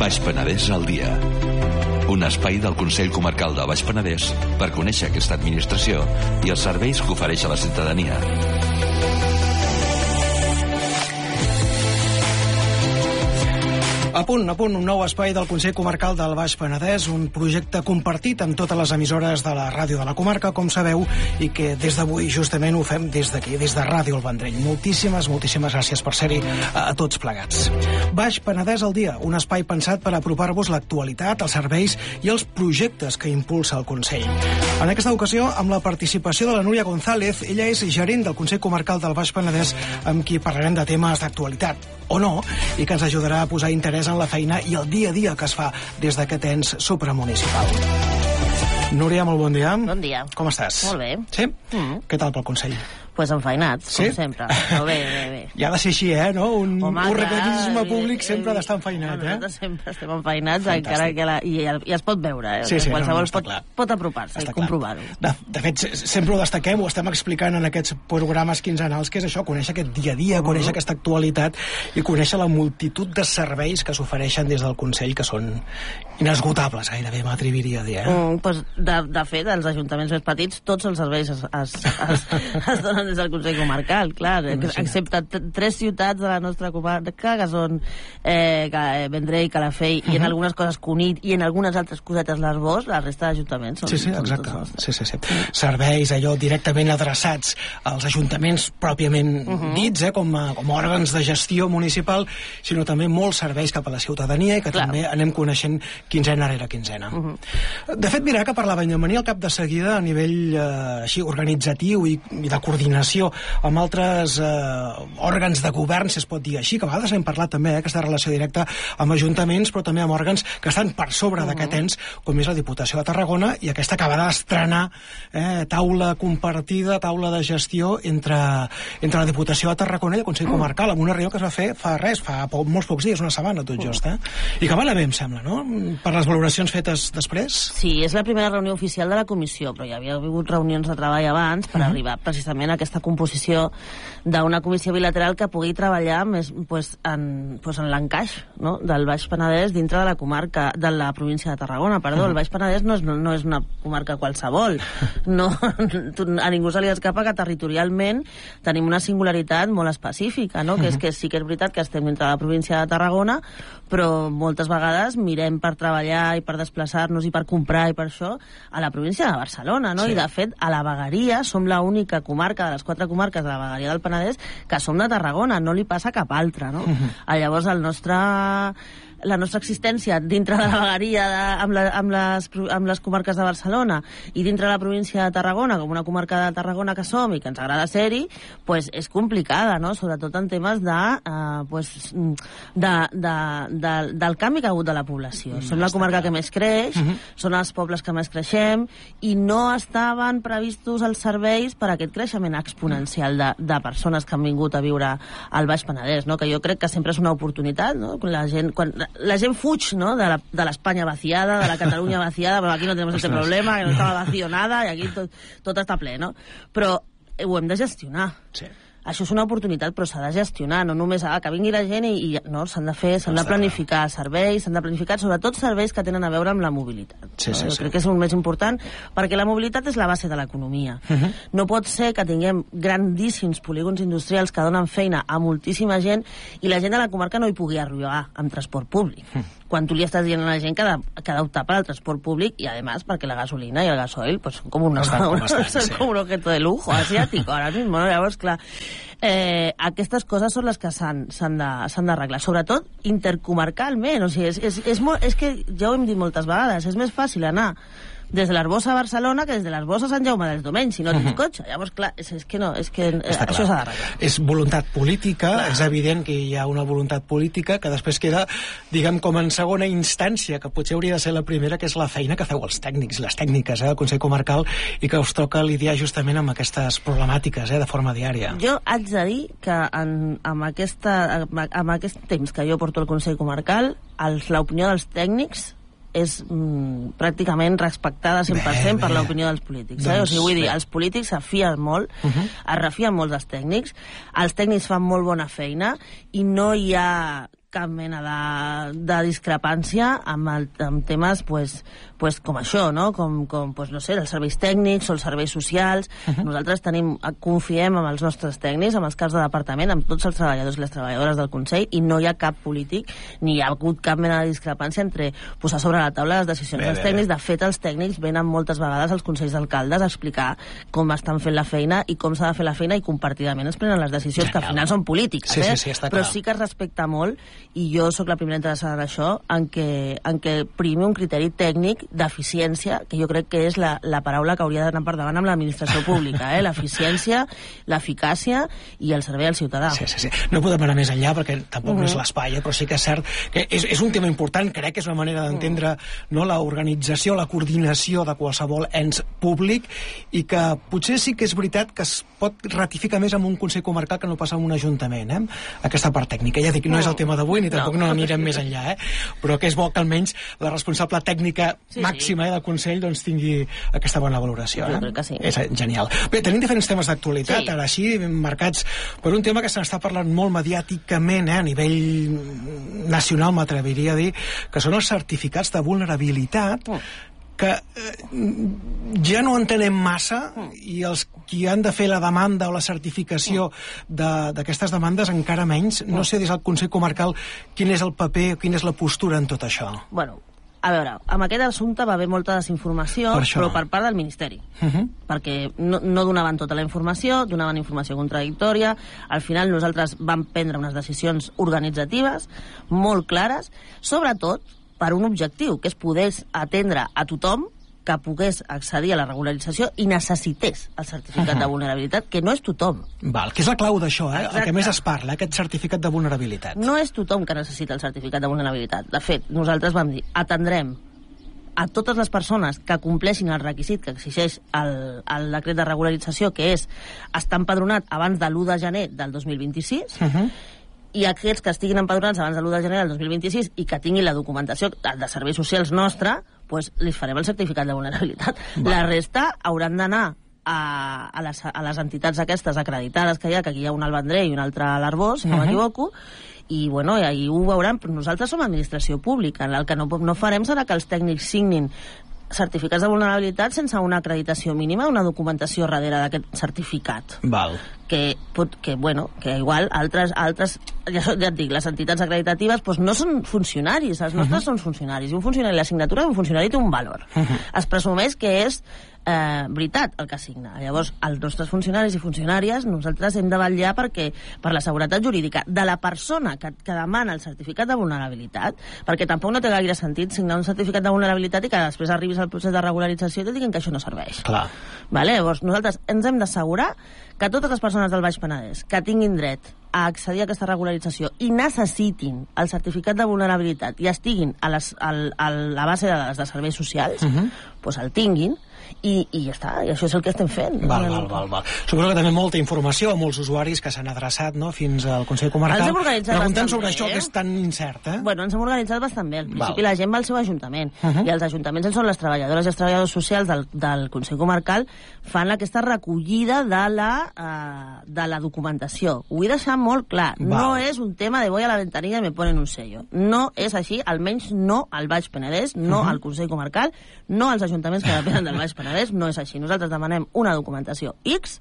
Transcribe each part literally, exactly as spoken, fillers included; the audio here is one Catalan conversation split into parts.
Baix Penedès al dia. Un espai del Consell Comarcal del Baix Penedès per conèixer aquesta administració i els serveis que ofereix a la ciutadania. A punt, a punt, un nou espai del Consell Comarcal del Baix Penedès, un projecte compartit amb totes les emissores de la ràdio de la comarca, com sabeu, i que des d'avui justament ho fem des d'aquí, des de Ràdio El Vendrell. Moltíssimes, moltíssimes gràcies per ser-hi a, a tots plegats. Baix Penedès al dia, un espai pensat per apropar-vos l'actualitat, els serveis i els projectes que impulsa el Consell. En aquesta ocasió, amb la participació de la Núria González, ella és gerent del Consell Comarcal del Baix Penedès, amb qui parlarem de temes d'actualitat, o no, i que ens ajudarà a posar interès en la feina i el dia a dia que es fa des d'aquest ens supramunicipal. Núria, molt bon dia. Bon dia. Com estàs? Molt bé. Sí? Mm. Què tal pel Consell? Pues enfeinats, sí? com sempre. Però bé, bé, bé. I ha de ser així, eh, no? Un Home, organisme clar, públic sempre ha d'estar no, enfeinat, eh? Nosaltres sempre estem enfeinats, Fantàstic. encara que la, i, i es pot veure, eh? Sí, sí, Qualsevol no, no, pot, clar. pot apropar-se i comprovar-ho. De, de fet, sempre ho destaquem, ho estem explicant en aquests programes quinzenals, que és això, conèixer aquest dia a dia, conèixer uh-huh. aquesta actualitat i conèixer la multitud de serveis que s'ofereixen des del Consell, que són inesgotables, gairebé m'atreviria a dir, eh? Mm, pues de, de fet, als ajuntaments més petits, tots els serveis es, es, es, es donen des del Consell Comarcal. Clar, excepte tres ciutats de la nostra comarca, que són eh, Vendrell, Calafell, uh-huh. i en algunes coses Cunit, i en algunes altres cosetes l'Arboç, la resta d'ajuntaments són... Sí, sí, exacte. Sí, sí, sí. Serveis, allò, directament adreçats als ajuntaments pròpiament uh-huh. dits, eh, com, a, com a òrgans de gestió municipal, sinó també molts serveis cap a la ciutadania i que Clar. també anem coneixent quinzena rere quinzena. Uh-huh. De fet, mira, que parlava en venir al cap de seguida a nivell eh, així organitzatiu i, i de coordinació amb altres eh, òrgans de govern, si es pot dir així, que a vegades hem parlat també, eh, aquesta relació directa amb ajuntaments, però també amb òrgans que estan per sobre uh-huh. d'aquest ens, com és la Diputació de Tarragona, i aquesta acabada d'estrenar eh, taula compartida, taula de gestió entre, entre la Diputació de Tarragona i el Consell Comarcal, amb una reunió que es va fer fa res, fa po molts pocs dies, una setmana, tot just, eh? I que va anar bé, em sembla, no? Per les valoracions fetes després? Sí, és la primera reunió oficial de la comissió, però hi havia hagut reunions de treball abans per uh-huh. arribar precisament a aquesta composició d'una comissió bilateral que pugui treballar més, pues, en, pues, en l'encaix, no?, del Baix Penedès dintre de la comarca, de la província de Tarragona, perdó. Uh-huh. El Baix Penedès no és, no, no és una comarca qualsevol. No, a ningú se li escapa que territorialment tenim una singularitat molt específica, no?, que és que sí que és veritat que estem dintre de la província de Tarragona, però moltes vegades mirem per treballar i per desplaçar-nos i per comprar i per això a la província de Barcelona, no? Sí. I de fet a la vegueria som l'única comarca de les quatre comarques de la vegueria del Penedès que som de Tarragona, no li passa cap altra, no? Uh-huh. Llavors el nostre la nostra existència dintre de la vegueria de, amb, la, amb, les, amb les comarques de Barcelona i dintre de la província de Tarragona, com una comarca de Tarragona que som i que ens agrada ser-hi, pues és complicada, no? Sobretot en temes de, uh, pues, de, de, de, del canvi que ha hagut de la població. Som la comarca que més creix, uh-huh. són els pobles que més creixem i no estaven previstos els serveis per a aquest creixement exponencial de, de persones que han vingut a viure al Baix Penedès, no? Que jo crec que sempre és una oportunitat, no? La gent, quan, la gent fuig, no?, de l'Espanya vaciada, de la Catalunya vaciada, però aquí no tenemos este problema, que no estava vacío nada, i aquí tot, tot està ple, no? Però ho hem de gestionar. Sí. Això és una oportunitat, però s'ha de gestionar, no només ah, que vingui la gent i, i no, s'han de fer, s'han de planificar serveis, s'han de planificar sobretot serveis que tenen a veure amb la mobilitat. Sí, no? sí, jo sí. crec que és el més important, perquè la mobilitat és la base de l'economia. Uh-huh. No pot ser que tinguem grandíssims polígons industrials que donen feina a moltíssima gent i la gent de la comarca no hi pugui arribar amb transport públic. Uh-huh. Quan tu li estàs dient a la gent que ha d'optar per al transport públic i, a més, perquè la gasolina i el gasoil pues, són com un, estan, un, estan, sí. com un objeto de lujo asiàtic, ara mismo, no? Llavors, clar, eh, aquestes coses són les que s'han d'arreglar, sobretot intercomarcalment, o sigui, és, és, és, molt, és que ja ho hem dit moltes vegades, és més fàcil anar des de l'Arboç a Barcelona que des de l'Arboç a Sant Jaume dels Domenys, si no tens uh-huh. cotxe. Llavors, clar, és, és que no, és que eh, això s'ha d'arreglar. És voluntat política, clar. És evident que hi ha una voluntat política que després queda, diguem, com en segona instància, que potser hauria de ser la primera, que és la feina que feu els tècnics, les tècniques eh, del Consell Comarcal, i que us toca lidiar justament amb aquestes problemàtiques eh, de forma diària. Jo haig de dir que en, amb, aquesta, amb aquest temps que jo porto al Consell Comarcal, l'opinió dels tècnics és mm, pràcticament respectada cent per cent bé, per l'opinió dels polítics. Doncs, eh? O sigui, vull dir, bé. Els polítics s'afien molt, uh-huh. es refien molt dels tècnics, els tècnics fan molt bona feina i no hi ha cap mena de, de discrepància amb, el, amb temes pues, pues, com això, no? Com, com pues, no sé, els serveis tècnics o els serveis socials. Uh-huh. Nosaltres tenim, confiem en els nostres tècnics, amb els caps de departament, amb tots els treballadors i les treballadores del Consell, i no hi ha cap polític, ni hi ha hagut cap mena de discrepància entre posar sobre la taula les decisions bé, dels bé, tècnics. Bé. De fet, els tècnics venen moltes vegades als Consells d'Alcaldes a explicar com estan fent la feina i com s'ha de fer la feina, i compartidament es prenen les decisions, que al final són polítiques, sí, eh? sí, sí, però sí que es respecta molt, i jo sóc la primera interessada en això, en què, en què primi un criteri tècnic d'eficiència, que jo crec que és la, la paraula que hauria d'anar per davant amb l'administració pública, eh? L'eficiència, l'eficàcia i el servei al ciutadà. Sí, sí, sí. No podem anar més enllà perquè tampoc uh-huh. no és l'espai, eh? Però sí que és cert que és, és un tema important, crec que és una manera d'entendre uh-huh. no, l'organització, la coordinació de qualsevol ens públic, i que potser sí que és veritat que es pot ratificar més amb un Consell Comarcal que no passa amb un ajuntament, eh? Aquesta part tècnica. Ja dic, no és el tema d'avui, ni tampoc no, no anirem més enllà, eh? Però que és bo que almenys la responsable tècnica sí, màxima sí. eh, del Consell doncs, tingui aquesta bona valoració. Jo eh? crec que sí. És genial. Bé, tenim diferents temes d'actualitat, sí. ara així, marcats per un tema que se n'està parlant molt mediàticament, eh, a nivell nacional, m'atreviria a dir, que són els certificats de vulnerabilitat, oh. que eh, ja no entenem massa, i els qui han de fer la demanda o la certificació d'aquestes de, demandes encara menys. No sé des del Consell Comarcal quin és el paper, quina és la postura en tot això. Bueno, a veure, amb aquest assumpte va haver molta desinformació, per però per part del Ministeri. Uh-huh. Perquè no, no donaven tota la informació, donaven informació contradictòria. Al final nosaltres vam prendre unes decisions organitzatives molt clares, sobretot per un objectiu, que és poder atendre a tothom que pogués accedir a la regularització i necessités el certificat uh-huh. de vulnerabilitat, que no és tothom. Val, que és la clau d'això, eh? El que més es parla, aquest certificat de vulnerabilitat. No és tothom que necessita el certificat de vulnerabilitat. De fet, nosaltres vam dir, atendrem a totes les persones que compleixin el requisit que exigeix el, el decret de regularització, que és estar empadronat abans de l'u de gener del dos mil vint-i-sis, uh-huh. i aquests que estiguin empadronats abans de l'u de gener del dos mil vint-i-sis i que tinguin la documentació de serveis socials nostra, pues, li farem el certificat de vulnerabilitat. Va. La resta hauran d'anar a, a, les, a les entitats aquestes acreditades que hi ha, que aquí hi ha un al Vendrell i un altre a l'Arbós, si no uh-huh. m'equivoco, i bueno, i ahir ho veuran, però nosaltres som administració pública, el que no, no farem serà que els tècnics signin certificats de vulnerabilitat sense una acreditació mínima, una documentació darrere d'aquest certificat. Val. Que, pot, que, bueno, que igual altres, altres ja, ja et dic, les entitats acreditatives doncs no són funcionaris, els nostres uh-huh. són funcionaris, i un funcionari, la signatura d'un funcionari té un valor. Uh-huh. Es presumeix que és eh, veritat el que signa. Llavors, els nostres funcionaris i funcionàries, nosaltres hem de vetllar perquè, per la seguretat jurídica de la persona que, que demana el certificat de vulnerabilitat, perquè tampoc no té gaire sentit signar un certificat de vulnerabilitat i que després arribis al procés de regularització i te diguin que això no serveix. Clar. Vale? Llavors, nosaltres ens hem d'assegurar que totes les persones del Baix Penedès que tinguin dret a accedir a aquesta regularització i necessitin el certificat de vulnerabilitat i estiguin a, les, a, a la base de dades de serveis socials, uh-huh. doncs el tinguin, i, i ja està, i això és el que estem fent. Val, val, val, val. Suposo que també molta informació a molts usuaris que s'han adreçat, no?, fins al Consell Comarcal preguntant sobre bé, això, eh? que és tan incert, eh? Bueno, ens hem organitzat bastant bé. Al principi val. La gent va al seu ajuntament, uh-huh. i els ajuntaments són les treballadores i els treballadors socials del, del Consell Comarcal, fan aquesta recollida de la, uh, de la documentació. Ho vull deixar molt clar. Val. No és un tema de voy a la ventanilla i me ponen un sello. No és així, almenys no al Baix Penedès, no uh-huh. al Consell Comarcal, no als ajuntaments que depenen del Baix Penedès, no és així. Nosaltres demanem una documentació X,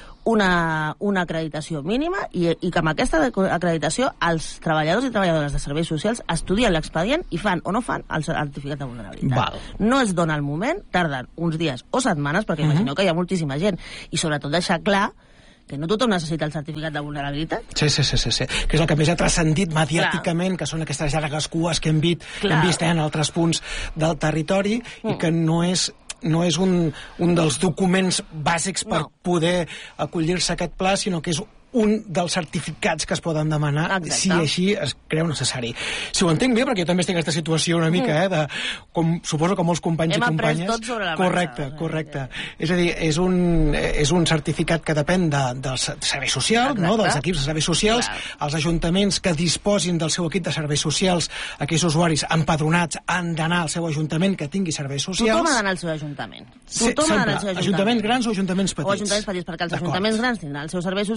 una, una acreditació mínima, i, i que amb aquesta acreditació els treballadors i treballadores de serveis socials estudien l'expedient i fan o no fan el certificat de vulnerabilitat. Val. No es dona el moment, tarden uns dies o setmanes, perquè uh-huh. imagineu que hi ha moltíssima gent, i sobretot deixar clar que no tothom necessita el certificat de vulnerabilitat. Sí, sí, sí, sí, sí. Que és el que més ha transcendit mediàticament, clar. Que són aquestes llargues cues que hem vist, que hem vist eh, en altres punts del territori, mm. i que no és no és un, un dels documents bàsics per no. poder acollir-se a aquest pla, sinó que és un dels certificats que es poden demanar. Exacte. Si així es creu necessari. Si ho entenc bé, perquè jo també estic en aquesta situació una mica, eh, de, com, suposo que molts companys Hem i companyes... Hem après tot sobre la correcte, marxa. Correcte, És a dir, és un, és un certificat que depèn de, del servei social, no? Dels equips de serveis socials, clar. Els ajuntaments que disposin del seu equip de serveis socials, aquells usuaris empadronats han d'anar al seu ajuntament que tingui serveis socials. Tothom ha d'anar al seu ajuntament. Tothom ha d'anar al seu ajuntament. Ajuntaments grans o ajuntaments petits. O ajuntaments petits, perquè els ajuntaments grans tindran els seus serveis socials i els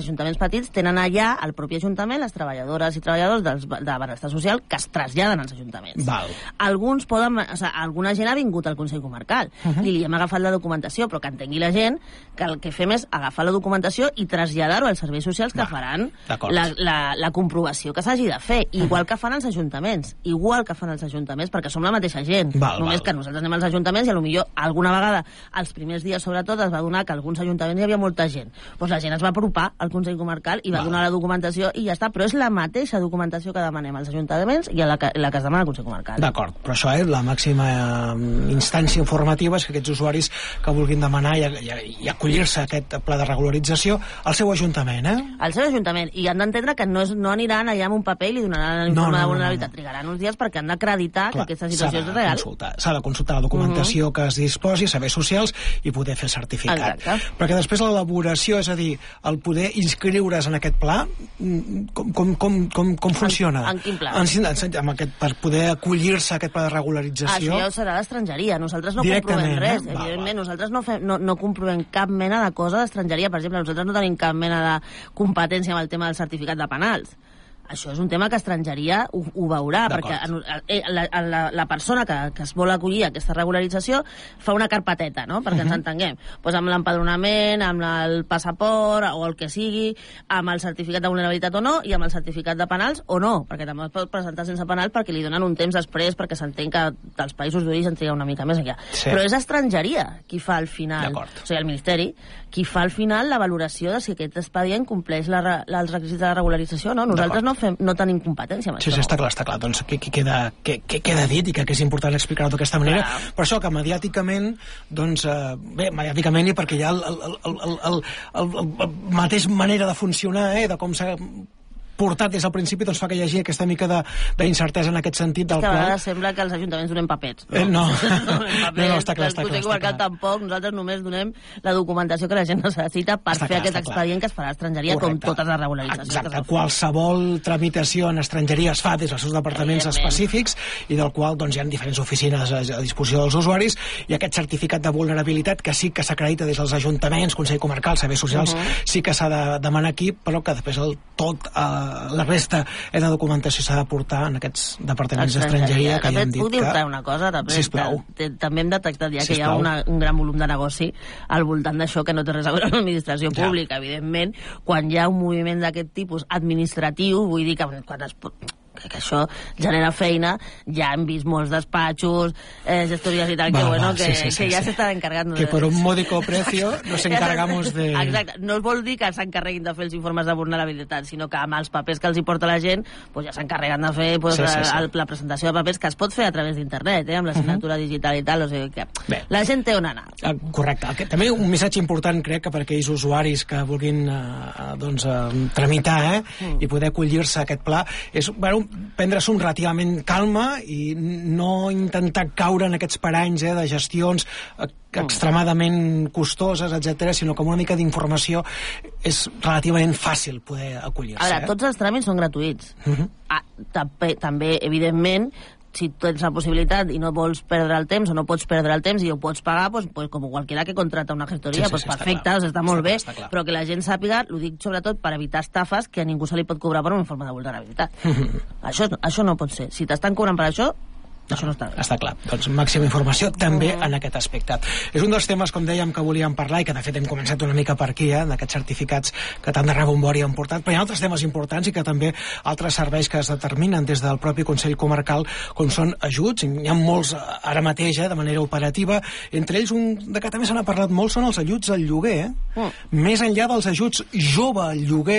ajuntaments petits tenen allà, al propi ajuntament, les treballadores i treballadors dels, de benestar social que es traslladen als ajuntaments. Val. Alguns poden... O sigui, alguna gent ha vingut al Consell Comarcal uh -huh. i li hem agafat la documentació, però que entengui la gent que el que fem és agafar la documentació i traslladar-ho als serveis socials que Va, faran la, la, la comprovació que s'hagi de fer, igual uh -huh. que fan els ajuntaments, igual que fan els ajuntaments, perquè som la mateixa gent. Val, Només val. que nosaltres anem als ajuntaments i potser alguna vegada, els primers dies sobretot, es va donar que alguns ajuntaments hi havia molta gent. Doncs la gent es va apropar al Consell Comarcal i va val. donar la documentació i ja està, però és la mateixa documentació que demanem als ajuntaments i a la que, la que es demana al Consell Comarcal. D'acord, però això és la màxima instància informativa, és que aquests usuaris que vulguin demanar i, i, i acollir-se a aquest pla de regularització al seu ajuntament, eh? Al seu ajuntament, i han d'entendre que no, és, no aniran allà amb un paper i li donaran l'informe no, no, de vulnerabilitat, no, no. trigaran uns dies perquè han d'acreditar que aquesta situació és real. S'ha de consultar la documentació uh -huh. que es disposi, serveis socials, i poder fer certificat. Exacte. Perquè després l'elaboració, és a dir, el poder inscriure's en aquest pla, com, com, com, com, com funciona? En, en quin pla? En, en, en aquest, per poder acollir-se a aquest pla de regularització. Això ja ho serà l'estrangeria. Nosaltres no comprovem res. Eh? Evidentment, va, va. nosaltres no, fem, no, no comprovem cap mena de cosa d'estrangeria. Per exemple, nosaltres no tenim cap mena de competència amb el tema del certificat de penals. Això és un tema que Estrangeria ho, ho veurà, perquè la, la, la persona que, que es vol acollir a aquesta regularització fa una carpeteta, no?, perquè uh -huh. ens entenguem. Pues amb l'empadronament, amb el passaport o el que sigui, amb el certificat de vulnerabilitat o no, i amb el certificat de penals o no, perquè també es pot presentar sense penal perquè li donen un temps després perquè s'entén que dels països d'origen triga una mica més enllà. Sí. Però és Estrangeria qui fa al final, o sigui, el Ministeri, qui fa al final la valoració de si aquest expedient compleix la, la, els requisits de la regularització o no. Nosaltres no fem, no tenim competència amb sí, això. Sí, està clar, està clar. Doncs que, que, queda, que, que queda dit i que, que és important explicar-ho d'aquesta manera. Clar. Per això que mediàticament, doncs, eh, bé, mediàticament i perquè hi ha el, el, el, el, el, el, el, el mateix manera de funcionar, eh, de com s'ha portat des del principi, doncs fa que hi hagi aquesta mica d'incertesa en aquest sentit. Del és que a vegades qual... sembla que els ajuntaments donem papers. No, eh, no. papers, no, no, està clar, està clar. El Consell Comarcal tampoc, nosaltres només donem la documentació que la gent necessita per està fer clar, aquest expedient que es farà a Estrangeria, correcte, com totes les regularitzacions. Exacte, qualsevol tramitació en Estrangeria es fa des dels seus departaments específics i del qual doncs, hi ha diferents oficines a, a disposició dels usuaris, i aquest certificat de vulnerabilitat que sí que s'acredita des dels ajuntaments, Consell Comarcal, serveis socials, uh -huh. sí que s'ha de demanar aquí, però que després el tot eh, la resta de documentació s'ha de portar en aquests departaments d'estrangeria que ja hem dit que... Puc dir una cosa, també, sisplau. També hem detectat ja sisplau. que hi ha una, un gran volum de negoci al voltant d'això que no té res a veure amb l'administració ja. pública. Evidentment, quan hi ha un moviment d'aquest tipus administratiu, vull dir que quan es... que això genera feina, ja hem vist molts despatxos, eh, gestories i tal, va, que, bueno, va, que, sí, sí, sí, que ja sí. s'estan encargant. Que por un módico precio nos encargamos de... Exacte, no vol dir que s'encarreguin de fer els informes de vulnerabilitat, sinó que amb els papers que els hi porta la gent, pues ja s'encarreguen de fer pues, sí, sí, sí. El, la presentació de papers que es pot fer a través d'internet, eh, amb la signatura uh -huh. digital i tal, o sigui que bé. La gent té on anar. Uh, correcte. També un missatge important, crec, que per aquells usuaris que vulguin uh, doncs, uh, tramitar eh, uh. i poder acollir-se a aquest pla, és, bueno, prendre-s'ho amb relativament calma i no intentar caure en aquests paranys eh, de gestions extremadament costoses, etcètera, sinó que amb una mica d'informació és relativament fàcil poder acollir-se. A veure, eh? tots els tràmits són gratuïts. Uh -huh. ah, també, també, evidentment, si tens la possibilitat i no vols perdre el temps o no pots perdre el temps i ho pots pagar, pues, pues, com qualquiera que contrata una gestoria, sí, sí, pues, sí, perfecte, està, està molt està, bé, està però que la gent sàpiga, ho dic sobretot per evitar estafes, que a ningú se li pot cobrar per un informe de vulnerabilitat. això, això no pot ser. Si t'estan cobrant per això, no, això no està bé. Està clar. Doncs màxima informació també uh -huh. en aquest aspecte. És un dels temes, com dèiem, que volíem parlar i que de fet hem començat una mica per aquí, eh, d'aquests certificats que tant de rebombori han portat, però hi ha altres temes importants i que també altres serveis que es determinen des del propi Consell Comarcal, com són ajuts, hi ha molts ara mateix, eh, de manera operativa, entre ells un de que també se n'ha parlat molt són els ajuts al lloguer, eh? Uh -huh. Més enllà dels ajuts jove al lloguer,